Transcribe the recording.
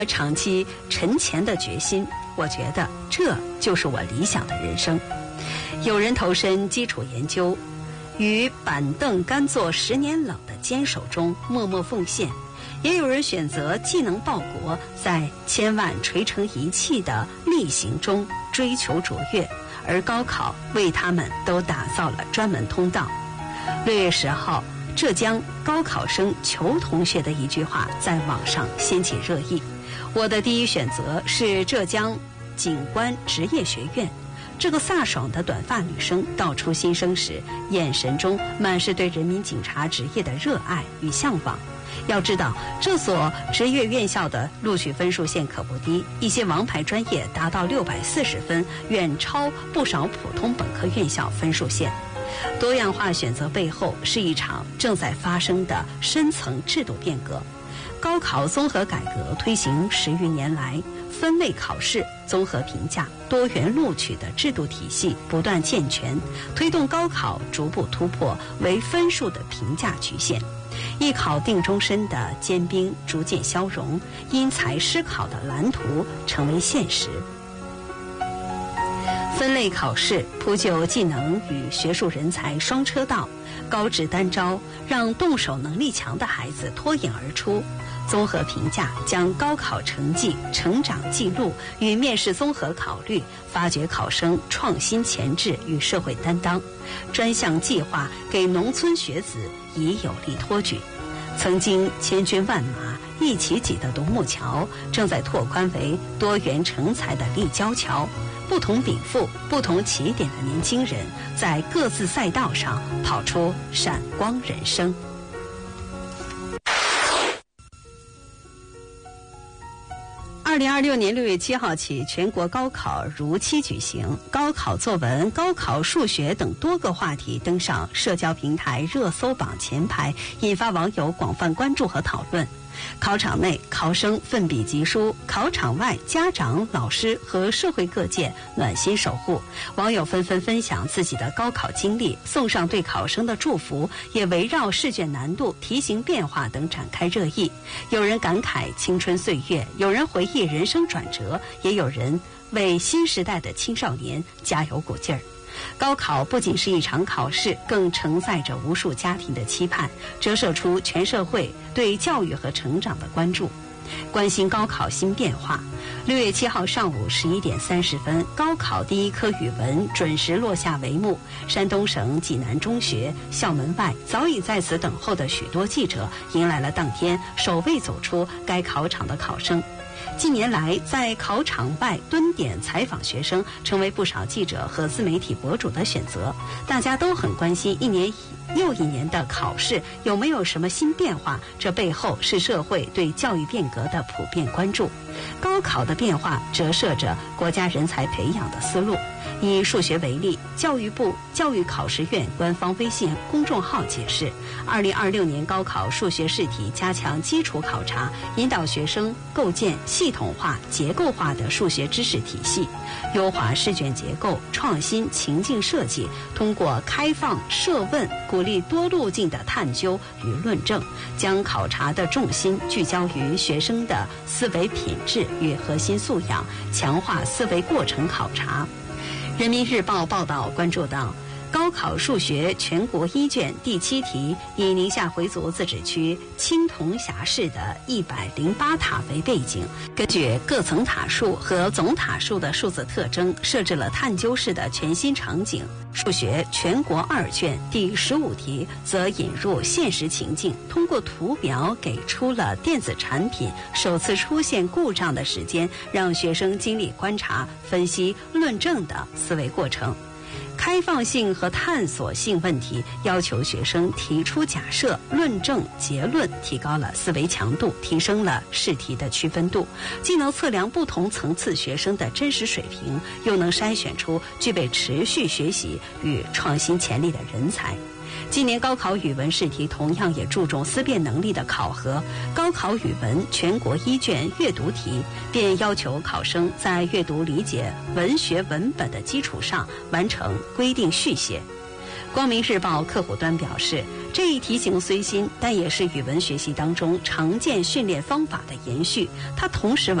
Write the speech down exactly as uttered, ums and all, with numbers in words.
长期沉潜的决心，我觉得这就是我理想的人生。有人投身基础研究，于板凳干坐十年冷的坚守中默默奉献，也有人选择技能报国，在千万锤成一气的力行中追求卓越，而高考为他们都打造了专门通道。六月十号，浙江高考生裘同学的一句话在网上掀起热议：我的第一选择是浙江警官职业学院。这个飒爽的短发女生道出心声时，眼神中满是对人民警察职业的热爱与向往。要知道，这所职业院校的录取分数线可不低，一些王牌专业达到六百四十分，远超不少普通本科院校分数线。多样化选择背后是一场正在发生的深层制度变革。高考综合改革推行十余年来，分类考试、综合评价、多元录取的制度体系不断健全，推动高考逐步突破为分数的评价局限，一考定终身的坚冰逐渐消融，因材施考的蓝图成为现实。分类考试铺就技能与学术人才双车道，高质单招，让动手能力强的孩子脱颖而出。综合评价将高考成绩、成长记录与面试综合考虑，发掘考生创新潜质与社会担当。专项计划给农村学子以有力托举。曾经千军万马一起挤的独木桥，正在拓宽为多元成才的立交桥。不同禀赋、不同起点的年轻人，在各自赛道上跑出闪光人生。二零二六年六月七号起，全国高考如期举行。高考作文、高考数学等多个话题登上社交平台热搜榜前排，引发网友广泛关注和讨论。考场内，考生奋笔疾书；考场外，家长、老师和社会各界暖心守护。网友纷纷分享自己的高考经历，送上对考生的祝福，也围绕试卷难度、题型变化等展开热议。有人感慨青春岁月，有人回忆人生转折，也有人为新时代的青少年加油鼓劲儿。高考不仅是一场考试，更承载着无数家庭的期盼，折射出全社会对教育和成长的关注。关心高考新变化。六月七号上午十一点三十分，高考第一科语文准时落下帷幕。山东省济南中学校门外，早已在此等候的许多记者，迎来了当天首位走出该考场的考生。近年来，在考场外蹲点采访学生，成为不少记者和自媒体博主的选择。大家都很关心一年又一年的考试有没有什么新变化，这背后是社会对教育变革的普遍关注。高考的变化折射着国家人才培养的思路。以数学为例，教育部教育考试院官方微信公众号解释，二零二六年高考数学试题加强基础考察，引导学生构建系统化、结构化的数学知识体系，优化试卷结构，创新情境设计，通过开放设问，鼓励多路径的探究与论证，将考察的重心聚焦于学生的思维品质与核心素养，强化思维过程考察。人民日报报道关注到，高考数学全国一卷第七题以宁夏回族自治区青铜峡市的一百零八塔为背景，根据各层塔数和总塔数的数字特征，设置了探究式的全新场景。数学全国二卷第十五题则引入现实情境，通过图表给出了电子产品首次出现故障的时间，让学生经历观察、分析、论证的思维过程。开放性和探索性问题要求学生提出假设、论证结论，提高了思维强度，提升了试题的区分度，既能测量不同层次学生的真实水平，又能筛选出具备持续学习与创新潜力的人才。今年高考语文试题同样也注重思辨能力的考核，高考语文全国一卷阅读题便要求考生在阅读理解文学文本的基础上完成规定续写。 光明日报客户端表示，这一题型虽新，但也是语文学习当中常见训练方法的延续，它同时